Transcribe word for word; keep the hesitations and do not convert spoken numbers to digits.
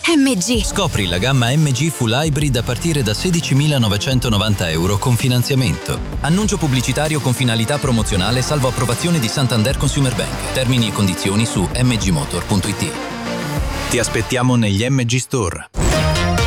M G. Scopri la gamma M G Full Hybrid a partire da sedicimilanovecentonovanta euro con finanziamento. Annuncio pubblicitario con finalità promozionale salvo approvazione di Santander Consumer Bank. Termini e condizioni su m g motor punto i t. Ti aspettiamo negli M G Store.